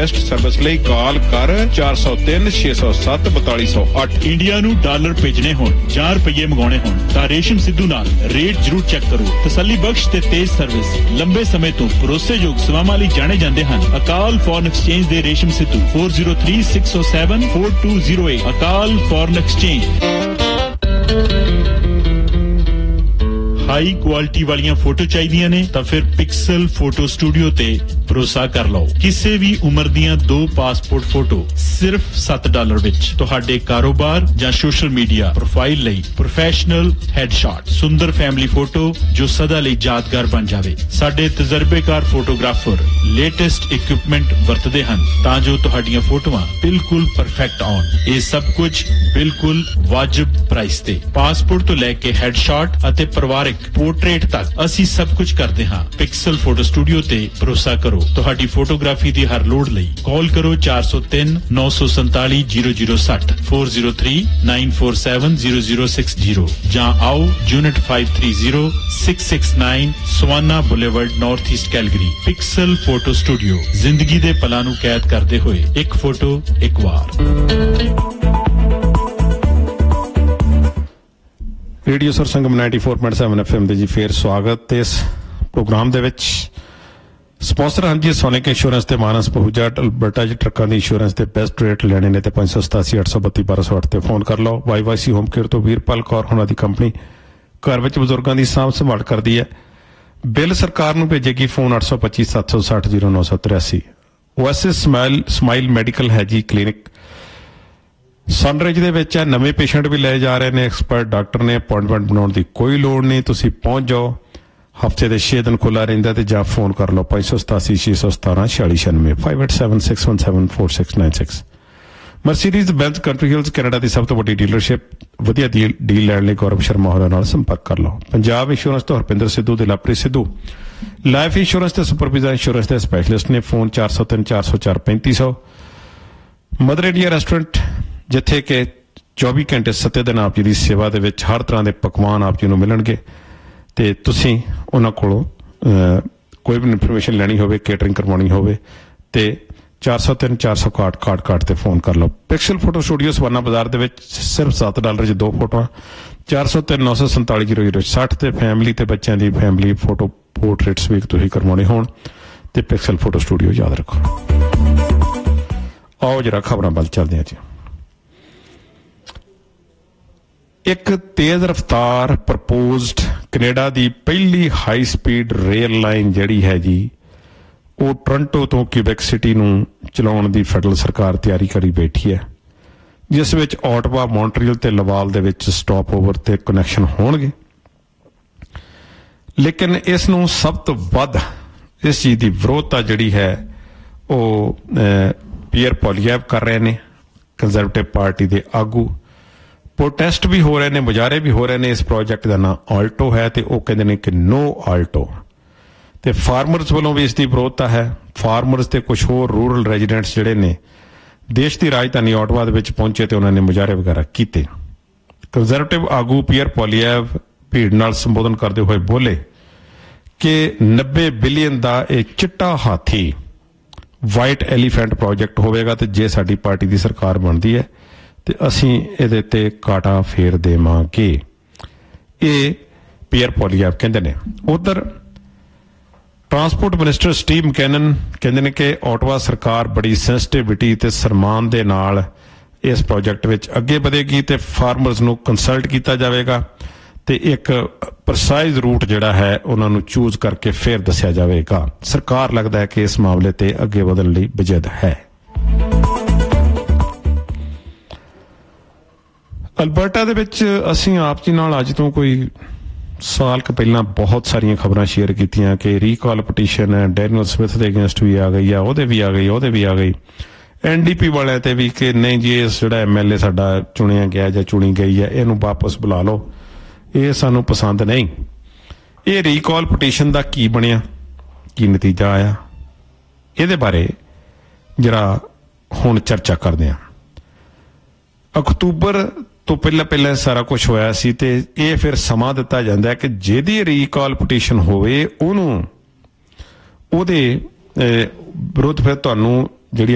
Best service ਲਈ ਕਾਲ ਕਰ 403 607 4208। India ਨੂੰ ਡਾਲਰ ਭੇਜਣੇ ਹੋਣ ਜਾਂ ਰੁਪਏ ਮੰਗਾਉਣੇ ਹੋਣ ਤਾਂ ਰੇਸ਼ਮ ਸਿੱਧੂ ਨਾਲ ਰੇਟ ਜ਼ਰੂਰ ਚੈੱਕ ਕਰੋ। ਤਸੱਲੀ ਬਖਸ਼ ਤੇ ਤੇਜ਼ ਸਰਵਿਸ, ਲੰਬੇ ਸਮੇਂ ਤੋਂ ਭਰੋਸੇਯੋਗ ਸੇਵਾਵਾਂ ਲਈ ਜਾਣੇ ਜਾਂਦੇ ਹਨ। ਅਕਾਲ ਫੋਰਨ ਐਕਸਚੇਂਜ ਦੇ ਰੇਸ਼ਮ ਸਿੱਧੂ 4036074208। ਅਕਾਲ ਫੋਰਨ ਐਕਸਚੇਂਜ। ਹਾਈ ਕੁਆਲਿਟੀ ਵਾਲੀਆਂ ਫੋਟੋ ਚਾਹੀਦੀਆਂ ਨੇ ਤਾਂ ਫਿਰ ਪਿਕਸਲ ਫੋਟੋ ਸਟੂਡੀਓ ਤੇ ਭਰੋਸਾ ਕਰ ਲਓ। ਕਿਸੇ ਵੀ ਉਮਰ ਦੀਆਂ 2 ਪਾਸਪੋਰਟ ਫੋਟੋ ਸਿਰਫ $7 ਵਿੱਚ ਤੁਹਾਡੇ ਕਾਰੋਬਾਰ ਜਾਂ ਸੋਸ਼ਲ ਮੀਡੀਆ ਪ੍ਰੋਫਾਈਲ ਲਈ ਪ੍ਰੋਫੈਸ਼ਨਲ ਹੈਡਸ਼ਾਟ, ਸੁੰਦਰ ਫੈਮਿਲੀ ਫੋਟੋ ਜੋ ਸਦਾ ਲਈ ਯਾਦਗਾਰ ਬਣ ਜਾਵੇ। ਸਾਡੇ ਤਜਰਬੇਕਾਰ ਫੋਟੋਗ੍ਰਾਫਰ ਲੇਟੈਸਟ ਇਕਵਿਪਮੈਂਟ ਵਰਤਦੇ ਹਨ ਤਾਂ ਜੋ ਤੁਹਾਡੀਆਂ ਫੋਟੋਆਂ ਬਿਲਕੁਲ ਪਰਫੈਕਟ ਆਉਣ। ਇਹ ਸਭ ਕੁਝ ਬਿਲਕੁਲ ਵਾਜਬ ਪ੍ਰਾਈਸ ਤੇ। ਪਾਸਪੋਰਟ ਤੋਂ ਲੈ ਕੇ ਹੈਡਸ਼ਾਟ ਅਤੇ ਪਰਿਵਾਰਿਕ ਪੋਰਟਰੇਟ ਤੱਕ ਅਸੀਂ ਸਭ ਕੁਝ ਕਰਦੇ ਹਾਂ। ਪਿਕਸਲ ਫੋਟੋ ਸਟੂਡੀਓ ਤੇ ਭਰੋਸਾ ਕਰੋ। ਤੁਹਾਡੀ ਫੋਟੋਗ੍ਰਾਫੀ ਦੀ ਹਰ ਲੋੜ ਲਈ ਕਾਲ ਕਰੋ 403 947 0060 403 947 0060 ਜਾਂ ਆਓ unit 530 669 savanna boulevard north East Calgary. Pixel photo studio, ਜ਼ਿੰਦਗੀ ਦੇ ਪਲਾਂ ਨੂੰ ਕੈਦ ਕਰਦੇ ਹੋਏ ਇੱਕ ਫੋਟੋ ਇੱਕ ਵਾਰ। ਰੇਡੀਓ ਸੁਰ ਸੰਗਮ 94.7 FM ਦੇ ਜੀ ਫੇਰ ਸਵਾਗਤ ਤੇ ਇਸ ਪ੍ਰੋਗਰਾਮ ਦੇ ਵਿੱਚ। ਸਪਾਂਸਰ ਹਨ ਜੀ ਸੋਨਿਕ ਇੰਸ਼ੋਰੈਂਸ ਤੇ ਮਾਨਸ ਪਹੂਜਾ। ਅਲਬਰਟਾ ਜੀ ਟਰੱਕਾਂ ਦੀ ਇੰਸ਼ੋਰੈਂਸ ਦੇ ਬੈਸਟ ਰੇਟ ਲੈਣੇ ਨੇ ਤੇ 587 832 1208 ਤੇ ਫੋਨ ਕਰ ਲਓ। YYC ਹੋਮ ਕੇਅਰ ਤੋਂ ਵੀਰਪਾਲ ਕੌਰ ਹੋਣਾ ਦੀ ਕੰਪਨੀ ਘਰ ਵਿੱਚ ਬਜ਼ੁਰਗਾਂ ਦੀ ਸਾਂਭ ਸੰਭਾਲ ਕਰਦੀ ਹੈ। ਬਿੱਲ ਸਰਕਾਰ ਨੂੰ ਭੇਜੇਗੀ। ਫੋਨ 825 760 0983। ਓਐਸਐਸ ਸਮਾਈਲ ਮੈਡੀਕਲ ਹੈ ਜੀ ਕਲੀਨਿਕ ਸਨਰਾਈਜ਼ ਦੇ ਵਿੱਚ ਹੈ। ਨਵੇਂ ਪੇਸ਼ੈਂਟ ਵੀ ਲਏ ਜਾ ਰਹੇ ਨੇ। ਐਕਸਪਰਟ ਡਾਕਟਰ ਨੇ। ਅਪਾਇੰਟਮੈਂਟ ਬਣਾਉਣ ਦੀ ਕੋਈ ਲੋੜ ਨਹੀਂ। ਤੁਸੀਂ ਪਹੁੰਚ ਜਾਓ। ਹਫ਼ਤੇ ਦੇ 6 ਦਿਨ ਖੁੱਲ੍ਹਾ ਰਹਿੰਦਾ ਤੇ ਜਾਂ ਫੋਨ ਕਰ ਲਓ 587 617 4696 587 617 4696। ਮਰਸੀਡੀਜ਼ ਬੈਂਜ਼ ਕੰਟਰੀ ਹਿਲਸ ਕੈਨੇਡਾ ਦੀ ਸਭ ਤੋਂ ਵੱਡੀ ਡੀਲਰਸ਼ਿਪ। ਵਧੀਆ ਡੀਲ ਲੈਣ ਲਈ ਗੌਰਵ ਸ਼ਰਮਾ ਹੋਰਾਂ ਨਾਲ ਸੰਪਰਕ ਕਰ ਲਓ। ਪੰਜਾਬ ਇੰਸ਼ੋਰੈਂਸ ਤੋਂ ਹਰਪਿੰਦਰ ਸਿੱਧੂ ਤੇ ਲਵਪ੍ਰੀਤ ਸਿੱਧੂ। ਲਾਈਫ ਇੰਸ਼ੋਰੈਂਸ ਤੇ ਸੁਪਰਵੀਜ਼ਾ ਇੰਸ਼ੋਰੈਂਸ ਦੇ ਸਪੈਸ਼ਲਿਸਟ ਨੇ। ਫੋਨ 403 404 3500। ਮਦਰ ਇੰਡੀਆ ਰੈਸਟੋਰੈਂਟ ਜਿੱਥੇ ਕਿ 24 ਘੰਟੇ 7 ਦਿਨ ਆਪ ਜੀ ਦੀ ਸੇਵਾ ਦੇ ਵਿੱਚ ਹਰ ਤਰ੍ਹਾਂ ਦੇ ਪਕਵਾਨ ਆਪ ਜੀ ਨੂੰ ਮਿਲਣਗੇ ਤੇ ਤੁਸੀਂ ਉਹਨਾਂ ਕੋਲੋਂ ਕੋਈ ਵੀ ਇਨਫੋਰਮੇਸ਼ਨ ਲੈਣੀ ਹੋਵੇ, ਕੇਟਰਿੰਗ ਕਰਵਾਉਣੀ ਹੋਵੇ ਤੇ 403 461 ਤੇ ਫੋਨ ਕਰ ਲਓ। ਪਿਕਸਲ ਫੋਟੋ ਸਟੂਡੀਓ ਸਵਾਨਾ ਬਾਜ਼ਾਰ ਦੇ ਵਿੱਚ ਸਿਰਫ $7 'ਚ 2 ਫੋਟੋਆਂ। 403 947 0060 ਤੇ ਫੈਮਿਲੀ ਤੇ ਬੱਚਿਆਂ ਦੀ ਫੈਮਿਲੀ ਫੋਟੋ ਪੋਰਟਰੇਟਸ ਵੀ ਤੁਸੀਂ ਕਰਵਾਉਣੇ ਹੋਣ ਤੇ ਪਿਕਸਲ ਫੋਟੋ ਸਟੂਡੀਓ ਯਾਦ ਰੱਖੋ। ਆਓ ਜਰਾ ਖਬਰਾਂ ਵੱਲ ਚੱਲਦੇ ਹਾਂ ਜੀ। ਇੱਕ ਤੇਜ਼ ਰਫ਼ਤਾਰ ਪ੍ਰਪੋਜ਼ਡ ਕੈਨੇਡਾ ਦੀ ਪਹਿਲੀ ਹਾਈ ਸਪੀਡ ਰੇਲ ਲਾਈਨ ਜਿਹੜੀ ਹੈ ਜੀ ਉਹ ਟੋਰਾਂਟੋ ਤੋਂ ਕਿਊਬੈਕ ਸਿਟੀ ਨੂੰ ਚਲਾਉਣ ਦੀ ਫੈਡਰਲ ਸਰਕਾਰ ਤਿਆਰੀ ਕਰੀ ਬੈਠੀ ਹੈ, ਜਿਸ ਵਿੱਚ ਓਟਵਾ, ਮੌਂਟਰੀਅਲ ਤੇ ਲਵਾਲ ਦੇ ਵਿੱਚ ਸਟਾਪ ਓਵਰ ਤੇ ਕਨੈਕਸ਼ਨ ਹੋਣਗੇ। ਲੇਕਿਨ ਇਸ ਨੂੰ ਸਭ ਤੋਂ ਵੱਧ ਇਸ ਚੀਜ਼ ਦੀ ਵਿਰੋਧਤਾ ਜਿਹੜੀ ਹੈ ਉਹ ਪੀਅਰ ਪੋਲੀਐਵ ਕਰ ਰਹੇ ਨੇ, ਕੰਜ਼ਰਵੇਟਿਵ ਪਾਰਟੀ ਦੇ ਆਗੂ। ਪ੍ਰੋਟੈਸਟ ਵੀ ਹੋ ਰਹੇ ਨੇ, ਮੁਜ਼ਾਹਰੇ ਵੀ ਹੋ ਰਹੇ ਨੇ। ਇਸ ਪ੍ਰੋਜੈਕਟ ਦਾ ਨਾਮ ਆਲਟੋ ਹੈ ਤੇ ਉਹ ਕਹਿੰਦੇ ਨੇ ਕਿ ਨੋ ਆਲਟੋ। ਤੇ ਫਾਰਮਰਸ ਵੱਲੋਂ ਵੀ ਇਸ ਦੀ ਵਿਰੋਧਤਾ ਹੈ। ਫਾਰਮਰਸ ਤੇ ਕੁਝ ਹੋਰ ਰੂਰਲ ਰੈਜ਼ੀਡੈਂਟਸ ਜਿਹੜੇ ਨੇ ਦੇਸ਼ ਦੀ ਰਾਜਧਾਨੀ ਓਟਵਾ ਦੇ ਵਿੱਚ ਪਹੁੰਚੇ ਤੇ ਉਹਨਾਂ ਨੇ ਮੁਜ਼ਾਹਰੇ ਵਗੈਰਾ ਕੀਤੇ। ਕੰਜ਼ਰਵੇਟਿਵ ਆਗੂ ਪੀਅਰ ਪੋਲੀਐਵ ਭੀੜ ਨਾਲ ਸੰਬੋਧਨ ਕਰਦੇ ਹੋਏ ਬੋਲੇ ਕਿ 90 ਬਿਲੀਅਨ ਦਾ ਇਹ ਚਿੱਟਾ ਹਾਥੀ ਵਾਈਟ ਐਲੀਫੈਂਟ ਪ੍ਰੋਜੈਕਟ ਹੋਵੇਗਾ ਤੇ ਜੇ ਸਾਡੀ ਪਾਰਟੀ ਦੀ ਸਰਕਾਰ ਬਣਦੀ ਹੈ ਤੇ ਅਸੀਂ ਇਹਦੇ ਤੇ ਕਾਟਾ ਫੇਰ ਦੇਵਾਂਗੇ। ਇਹ ਪੀਅਰ ਪੋਲੀਐਵ ਕਹਿੰਦੇ ਨੇ। ਉਧਰ ਟਰਾਂਸਪੋਰਟ ਮਿਨਿਸਟਰ ਸਟੀਵ ਮੈਕੈਨਨ ਕਹਿੰਦੇ ਨੇ ਕਿ ਓਟਵਾ ਸਰਕਾਰ ਬੜੀ ਸੈਂਸਿਟਿਵਿਟੀ ਤੇ ਸਨਮਾਨ ਦੇ ਨਾਲ ਇਸ ਪ੍ਰੋਜੈਕਟ ਵਿੱਚ ਅੱਗੇ ਵਧੇਗੀ ਤੇ ਫਾਰਮਰਸ ਨੂੰ ਕੰਸਲਟ ਕੀਤਾ ਜਾਵੇਗਾ ਤੇ ਇੱਕ ਪ੍ਰਸਾਈਜ਼ ਰੂਟ ਜਿਹੜਾ ਹੈ ਉਹਨਾਂ ਨੂੰ ਚੂਜ਼ ਕਰਕੇ ਫਿਰ ਦੱਸਿਆ ਜਾਵੇਗਾ। ਸਰਕਾਰ ਲੱਗਦਾ ਹੈ ਕਿ ਇਸ ਮਾਮਲੇ ਤੇ ਅੱਗੇ ਵਧਣ ਲਈ ਬਜਦ ਹੈ। ਅਲਬਰਟਾ ਦੇ ਵਿੱਚ ਅਸੀਂ ਆਪ ਜੀ ਨਾਲ ਅੱਜ ਤੋਂ ਕੋਈ ਸਾਲ ਕੁ ਪਹਿਲਾਂ ਬਹੁਤ ਸਾਰੀਆਂ ਖਬਰਾਂ ਸ਼ੇਅਰ ਕੀਤੀਆਂ ਕਿ ਰੀਕਾਲ ਪਟੀਸ਼ਨ ਹੈ ਡੈਨੀਅਲ ਸਮਿਥ ਦੇ ਅਗੇਂਸਟ ਵੀ ਆ ਗਈ ਆ, ਉਹਦੇ ਵੀ ਆ ਗਈ NDP ਵਾਲਿਆਂ ਤੇ ਵੀ ਕਿ ਨਹੀਂ ਜੀ ਇਹ ਜਿਹੜਾ MLA ਸਾਡਾ ਚੁਣਿਆ ਗਿਆ ਜਾਂ ਚੁਣੀ ਗਈ ਹੈ ਇਹਨੂੰ ਵਾਪਸ ਬੁਲਾ ਲਓ, ਇਹ ਸਾਨੂੰ ਪਸੰਦ ਨਹੀਂ। ਇਹ ਰੀਕਾਲ ਪਟੀਸ਼ਨ ਦਾ ਕੀ ਬਣਿਆ, ਕੀ ਨਤੀਜਾ ਆਇਆ, ਇਹਦੇ ਬਾਰੇ ਜਰਾ ਹੁਣ ਚਰਚਾ ਕਰਦੇ ਹਾਂ। ਅਕਤੂਬਰ ਤੋਂ ਪਹਿਲਾਂ ਸਾਰਾ ਕੁਝ ਹੋਇਆ ਸੀ ਤੇ ਇਹ ਫਿਰ ਸਮਾਂ ਦਿੱਤਾ ਜਾਂਦਾ ਹੈ ਕਿ ਜਿਹਦੀ ਰੀਕਾਲ ਪਟੀਸ਼ਨ ਹੋਵੇ ਉਹਨੂੰ ਉਹਦੇ ਵਿਰੁੱਧ ਫਿਰ ਤੁਹਾਨੂੰ